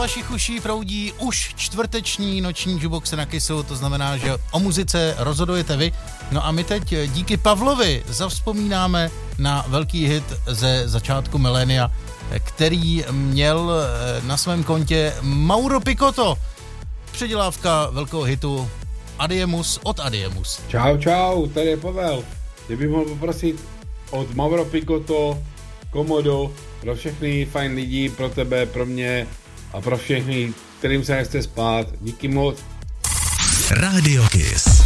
vašich uší proudí už čtvrteční noční jukebox na Kissu, to znamená, že o muzice rozhodujete vy. No a my teď díky Pavlovi zavzpomínáme na velký hit ze začátku milénia, který měl na svém kontě Mauro Picotto. Předělávka velkého hitu Adiemus od Adiemus. Čau, tady je Pavel. Kdybych mohl poprosit od Mauro Picotto, Komodo, pro všechny fajn lidi, pro tebe, pro mě a pro všechny, kterým se nechce spát. Díky moc. Radio Kiss.